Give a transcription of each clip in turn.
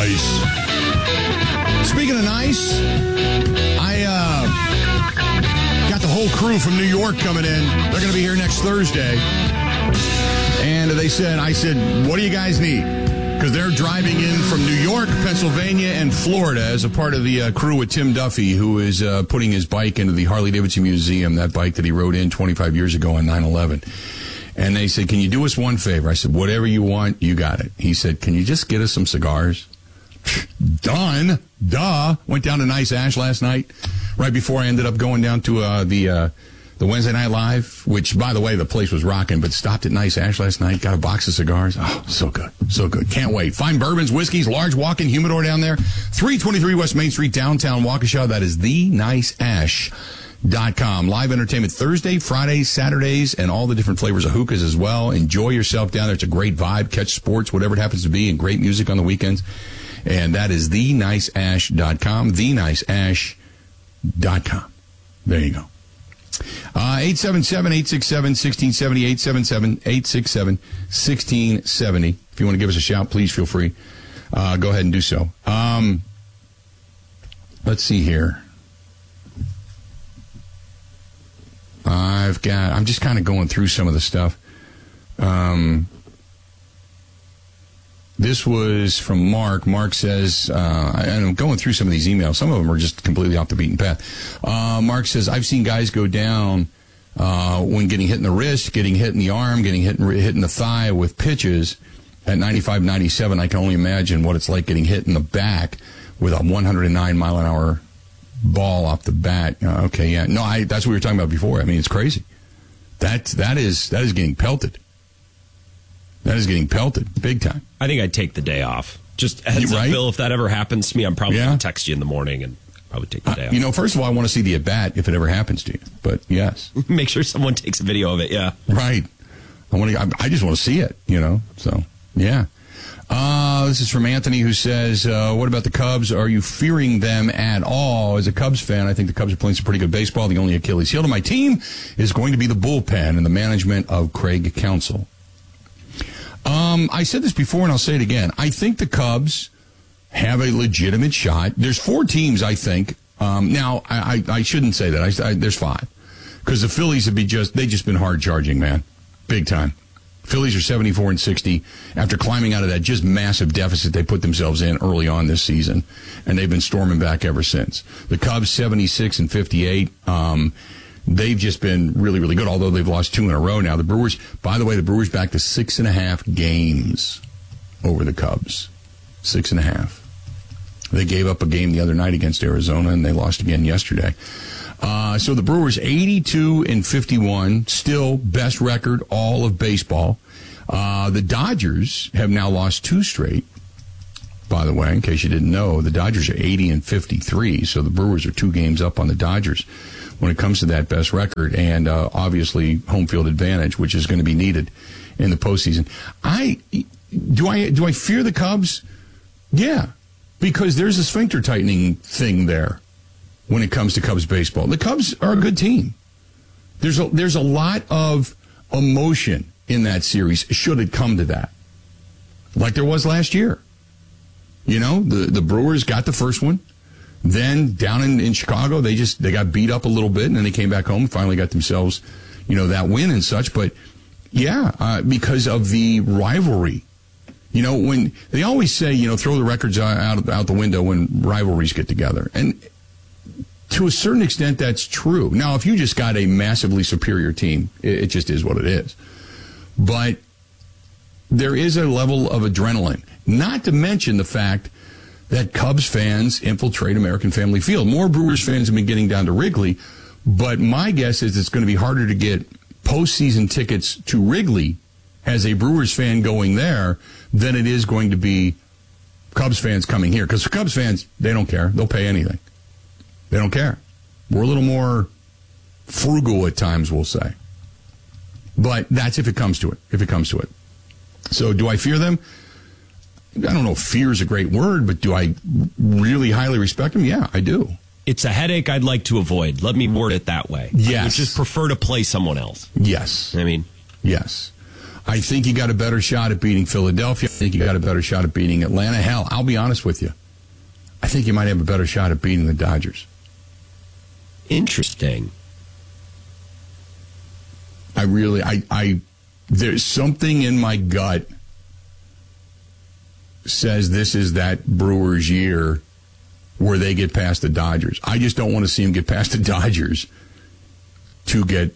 Nice. Speaking of nice, I got the whole crew from New York coming in. They're going to be here next Thursday. And I said, what do you guys need? Because they're driving in from New York, Pennsylvania, and Florida as a part of the crew with Tim Duffy, who is putting his bike into the Harley-Davidson Museum, that bike that he rode in 25 years ago on 9/11. And they said, can you do us one favor? I said, whatever you want, you got it. He said, can you just get us some cigars? Done. Duh. Went down to Nice Ash last night, right before I ended up going down to the Wednesday Night Live, which, by the way, the place was rocking, but stopped at Nice Ash last night, got a box of cigars. Oh, so good. So good. Can't wait. Fine bourbons, whiskeys, large walk-in humidor down there. 323 West Main Street, downtown Waukesha. That is theniceash.com. Live entertainment Thursday, Fridays, Saturdays, and all the different flavors of hookahs as well. Enjoy yourself down there. It's a great vibe. Catch sports, whatever it happens to be, and great music on the weekends. And that is theniceash.com. Theniceash.com. There you go. 877-867-1670, 877-867-1670. If you want to give us a shout, please feel free. Go ahead and do so. Let's see here. I'm just kind of going through some of the stuff. This was from Mark. Mark says, and I'm going through some of these emails. Some of them are just completely off the beaten path. Mark says, I've seen guys go down when getting hit in the wrist, getting hit in the arm, getting hit in the thigh with pitches at 95, 97. I can only imagine what it's like getting hit in the back with a 109 mile an hour ball off the bat. Okay, yeah. No, that's what we were talking about before. I mean, it's crazy. That is getting pelted. That is getting pelted big time. I think I'd take the day off. Just heads up, Bill, if that ever happens to me, I'm probably going to text you in the morning and probably take the day off. First of all, I want to see the at-bat if it ever happens to you. But, yes. Make sure someone takes a video of it, yeah. Right. I just want to see it, So, yeah. This is from Anthony, who says, what about the Cubs? Are you fearing them at all? As a Cubs fan, I think the Cubs are playing some pretty good baseball. The only Achilles heel to my team is going to be the bullpen and the management of Craig Counsell. I said this before, and I'll say it again. I think the Cubs have a legitimate shot. There's 4 teams, I think. Now, I shouldn't say that. There's 5. Because the Phillies they've just been hard charging, man. Big time. Phillies are 74-60 after climbing out of that just massive deficit they put themselves in early on this season. And they've been storming back ever since. The Cubs, 76-58. They've just been really, really good, although they've lost 2 in a row now. The Brewers back to 6.5 games over the Cubs. 6.5. They gave up a game the other night against Arizona, and they lost again yesterday. So the Brewers, 82-51, still best record all of baseball. The Dodgers have now lost 2 straight. By the way, in case you didn't know, the Dodgers are 80-53, so the Brewers are 2 games up on the Dodgers when it comes to that best record, and obviously home field advantage, which is going to be needed in the postseason. Do I fear the Cubs? Yeah, because there's a sphincter tightening thing there when it comes to Cubs baseball. The Cubs are a good team. There's a lot of emotion in that series, should it come to that, like there was last year. The Brewers got the first one. Then down in Chicago, they got beat up a little bit, and then they came back home and finally got themselves, that win and such. But, yeah, because of the rivalry. When they always say, throw the records out the window when rivalries get together. And to a certain extent, that's true. Now, if you just got a massively superior team, it just is what it is. But there is a level of adrenaline, not to mention the fact that Cubs fans infiltrate American Family Field. More Brewers fans have been getting down to Wrigley, but my guess is it's going to be harder to get postseason tickets to Wrigley as a Brewers fan going there than it is going to be Cubs fans coming here. Because Cubs fans, they don't care. They'll pay anything. They don't care. We're a little more frugal at times, we'll say. But that's if it comes to it. So do I fear them? I don't know if fear is a great word, but do I really highly respect them? Yeah, I do. It's a headache I'd like to avoid. Let me word it that way. Yes. I would just prefer to play someone else. Yes. I mean. Yes. I think you got a better shot at beating Philadelphia. I think you got a better shot at beating Atlanta. Hell, I'll be honest with you. I think you might have a better shot at beating the Dodgers. Interesting. There's something in my gut says this is that Brewers year where they get past the Dodgers. I just don't want to see them get past the Dodgers to get,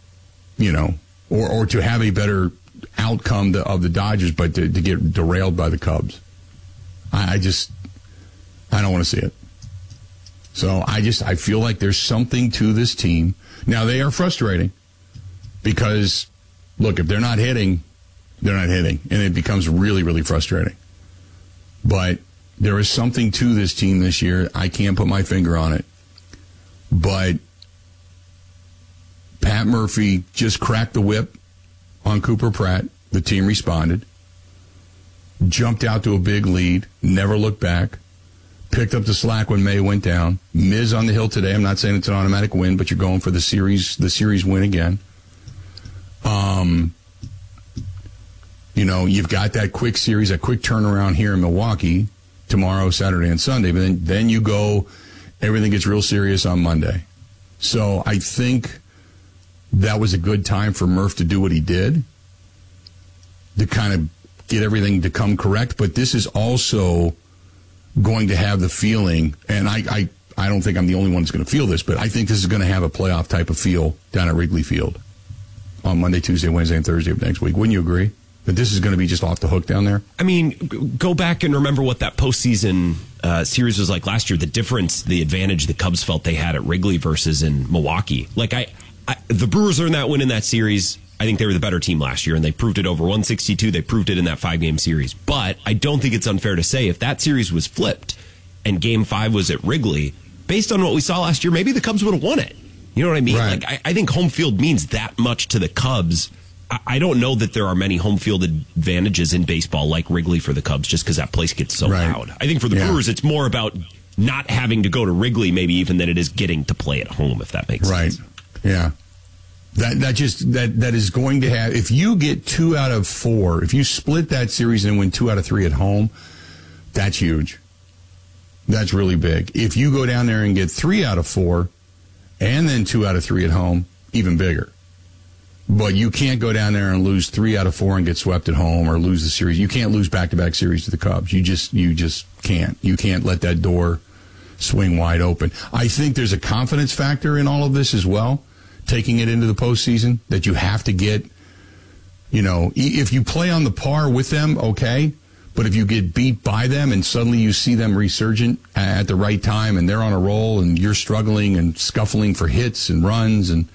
or to have a better outcome of the Dodgers, but to get derailed by the Cubs. I don't want to see it. So I feel like there's something to this team. Now, they are frustrating because, look, if they're not hitting, they're not hitting. And it becomes really, really frustrating. But there is something to this team this year. I can't put my finger on it. But Pat Murphy just cracked the whip on Cooper Pratt. The team responded. Jumped out to a big lead. Never looked back. Picked up the slack when May went down. Miz on the hill today. I'm not saying it's an automatic win, but you're going for the series win again. You've got that quick series, a quick turnaround here in Milwaukee tomorrow, Saturday, and Sunday. But then you go, everything gets real serious on Monday. So I think that was a good time for Murph to do what he did, to kind of get everything to come correct. But this is also going to have the feeling, and I don't think I'm the only one that's going to feel this, but I think this is going to have a playoff type of feel down at Wrigley Field on Monday, Tuesday, Wednesday, and Thursday of next week. Wouldn't you agree that this is going to be just off the hook down there? I mean, go back and remember what that postseason series was like last year. The difference, the advantage the Cubs felt they had at Wrigley versus in Milwaukee. Like the Brewers earned that win in that series. I think they were the better team last year, and they proved it over 162. They proved it in that 5-game series. But I don't think it's unfair to say if that series was flipped and Game 5 was at Wrigley, based on what we saw last year, maybe the Cubs would have won it. You know what I mean? Right. Like I think home field means that much to the Cubs. I don't know that there are many home field advantages in baseball like Wrigley for the Cubs just because that place gets so loud. I think for the Brewers, it's more about not having to go to Wrigley maybe even than it is getting to play at home, if that makes sense. Right. Yeah. That is going to have, if you get 2 out of 4, if you split that series and win 2 out of 3 at home, that's huge. That's really big. If you go down there and get 3 out of 4 and then 2 out of 3 at home, even bigger. But you can't go down there and lose 3 out of 4 and get swept at home or lose the series. You can't lose back-to-back series to the Cubs. You just can't. You can't let that door swing wide open. I think there's a confidence factor in all of this as well, taking it into the postseason, that you have to get, if you play on the par with them, okay, but if you get beat by them and suddenly you see them resurgent at the right time and they're on a roll and you're struggling and scuffling for hits and runs and,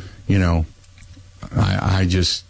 I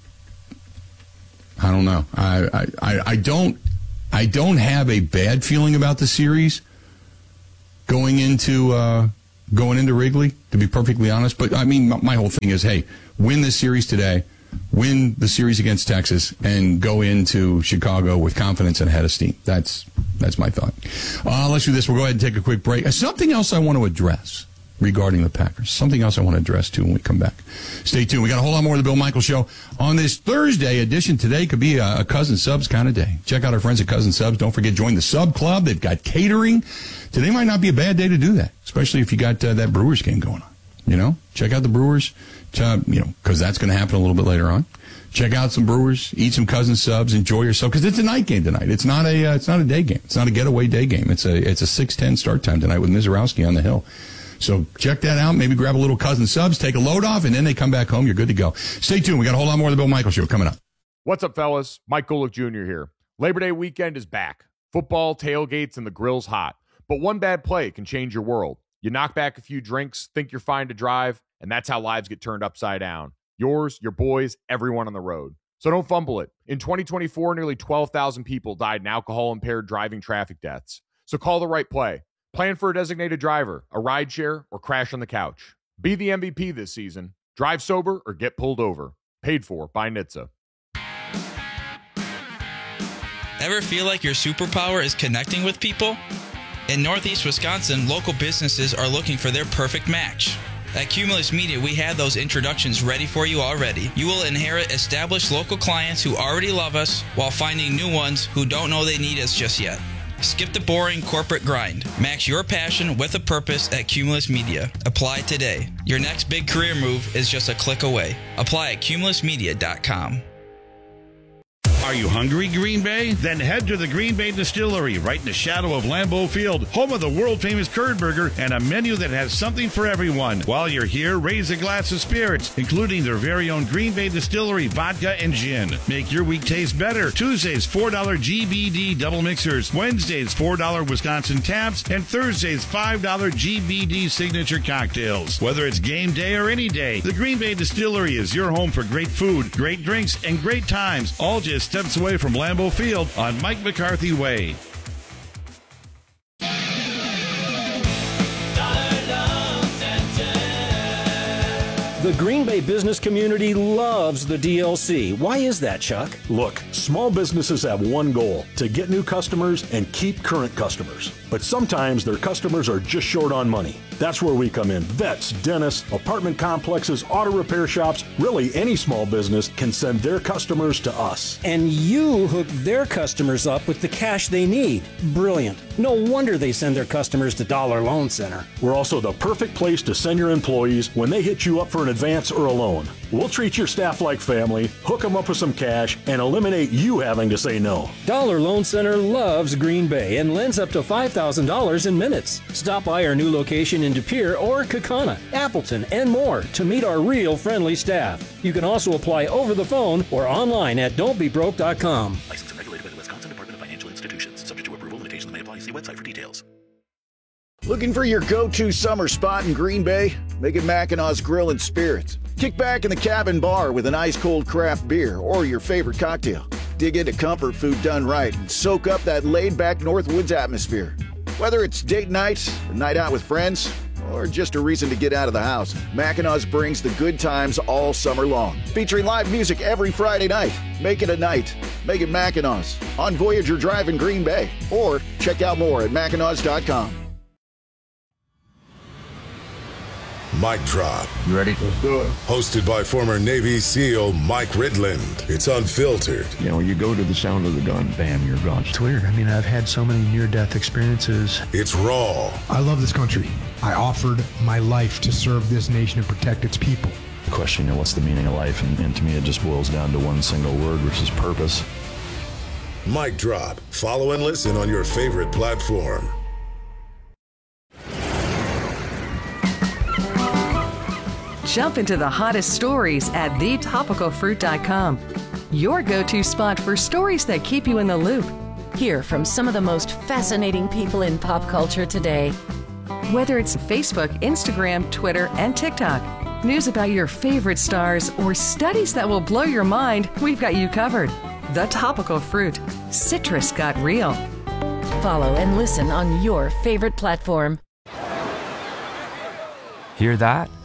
don't know. I don't have a bad feeling about the series going into Wrigley, to be perfectly honest. But I mean, my whole thing is, hey, win this series today, win the series against Texas, and go into Chicago with confidence and head of steam. That's my thought. Let's do this. We'll go ahead and take a quick break. Something else I want to address regarding the Packers. Something else I want to address, too, when we come back. Stay tuned. We got a whole lot more of the Bill Michaels Show on this Thursday edition. Today could be a Cousin Subs kind of day. Check out our friends at Cousin Subs. Don't forget, join the Sub Club. They've got catering. Today might not be a bad day to do that, especially if you got that Brewers game going on. Check out the Brewers, because that's going to happen a little bit later on. Check out some Brewers, eat some Cousin Subs, enjoy yourself, because it's a night game tonight. It's not a day game. It's not a getaway day game. It's a 6:10 start time tonight with Mizorowski on the hill. So check that out. Maybe grab a little Cousin Subs, take a load off, and then they come back home. You're good to go. Stay tuned. We got a whole lot more of the Bill Michaels Show coming up. What's up, fellas? Mike Golick Jr. here. Labor Day weekend is back. Football, tailgates, and the grill's hot. But one bad play can change your world. You knock back a few drinks, think you're fine to drive, and that's how lives get turned upside down. Yours, your boys, everyone on the road. So don't fumble it. In 2024, nearly 12,000 people died in alcohol-impaired driving traffic deaths. So call the right play. Plan for a designated driver, a rideshare, or crash on the couch. Be the MVP this season. Drive sober or get pulled over. Paid for by NHTSA. Ever feel like your superpower is connecting with people? In Northeast Wisconsin, local businesses are looking for their perfect match. At Cumulus Media, we have those introductions ready for you already. You will inherit established local clients who already love us while finding new ones who don't know they need us just yet. Skip the boring corporate grind. Match your passion with a purpose at Cumulus Media. Apply today. Your next big career move is just a click away. Apply at cumulusmedia.com. Are you hungry, Green Bay? Then head to the Green Bay Distillery, right in the shadow of Lambeau Field, home of the world-famous Curd Burger and a menu that has something for everyone. While you're here, raise a glass of spirits, including their very own Green Bay Distillery vodka and gin. Make your week taste better. Tuesdays, $4 GBD double mixers. Wednesdays, $4 Wisconsin taps. And Thursdays, $5 GBD signature cocktails. Whether it's game day or any day, the Green Bay Distillery is your home for great food, great drinks, and great times, all just steps away from Lambeau Field on Mike McCarthy Way. The Green Bay business community loves the DLC. Why is that, Chuck? Look, small businesses have one goal: to get new customers and keep current customers. But sometimes their customers are just short on money. That's where we come in. Vets, dentists, apartment complexes, auto repair shops, really any small business can send their customers to us. And you hook their customers up with the cash they need. Brilliant. No wonder they send their customers to Dollar Loan Center. We're also the perfect place to send your employees when they hit you up for an advance or a loan. We'll treat your staff like family, hook them up with some cash, and eliminate you having to say no. Dollar Loan Center loves Green Bay and lends up to $5,000 in minutes. Stop by our new location in De Pere or Kaukauna, Appleton, and more to meet our real friendly staff. You can also apply over the phone or online at don'tbebroke.com. Licensed and regulated by the Wisconsin Department of Financial Institutions. Subject to approval, limitations may apply. See website for details. Looking for your go-to summer spot in Green Bay? Make it Mackinaw's Grill and Spirits. Kick back in the cabin bar with an ice-cold craft beer or your favorite cocktail. Dig into comfort food done right and soak up that laid-back Northwoods atmosphere. Whether it's date night, a night out with friends, or just a reason to get out of the house, Mackinaw's brings the good times all summer long. Featuring live music every Friday night. Make it a night. Make it Mackinaw's on Voyager Drive in Green Bay. Or check out more at Mackinaws.com. Mic Drop. You ready? Let's do it. Hosted by former Navy SEAL Mike Ridland. It's unfiltered. You know, you go to the sound of the gun, bam, you're gone. It's weird. I mean, I've had so many near-death experiences. It's raw. I love this country. I offered my life to serve this nation and protect its people. The question, you know, what's the meaning of life? And to me, it just boils down to one single word, which is purpose. Mic Drop. Follow and listen on your favorite platform. Jump into the hottest stories at thetopicalfruit.com. Your go-to spot for stories that keep you in the loop. Hear from some of the most fascinating people in pop culture today. Whether it's Facebook, Instagram, Twitter, and TikTok, news about your favorite stars, or studies that will blow your mind, we've got you covered. The Topical Fruit. Citrus got real. Follow and listen on your favorite platform. Hear that?